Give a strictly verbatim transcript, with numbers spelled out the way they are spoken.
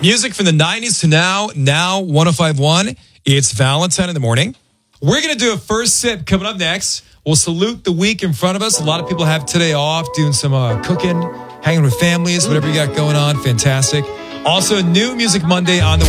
Music from the nineties to now, now one oh five point one. It's Valentine in the morning. We're going to do a first sip coming up next. We'll salute the week in front of us. A lot of people have today off, doing some uh, cooking, hanging with families, whatever you got going on. Fantastic. Also, new Music Monday on the way.